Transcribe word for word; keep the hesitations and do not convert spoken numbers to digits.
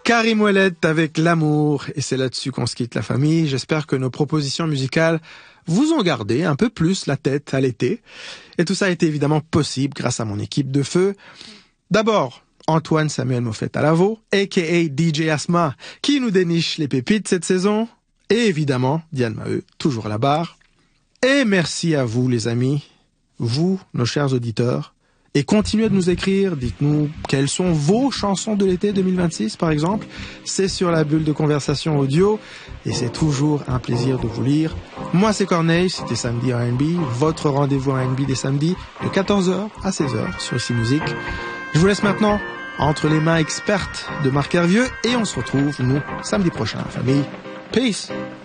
Karim Ouellet avec l'amour, et c'est là-dessus qu'on se quitte la famille. J'espère que nos propositions musicales vous ont gardé un peu plus la tête à l'été. Et tout ça a été évidemment possible grâce à mon équipe de feu. D'abord, Antoine Samuel Moffett à la veau, a k a. D J Asma, qui nous déniche les pépites cette saison. Et évidemment, Diane Maheu, toujours à la barre. Et merci à vous les amis, vous, nos chers auditeurs. Et continuez de nous écrire, dites-nous quelles sont vos chansons de l'été deux mille vingt-six par exemple. C'est sur la bulle de conversation audio et c'est toujours un plaisir de vous lire. Moi c'est Corneille, c'était Samedi R and B, votre rendez-vous R and B des samedis de quatorze heures à seize heures sur ici Musique. Je vous laisse maintenant entre les mains expertes de Marc Hervieux et on se retrouve, nous, samedi prochain, famille. Peace!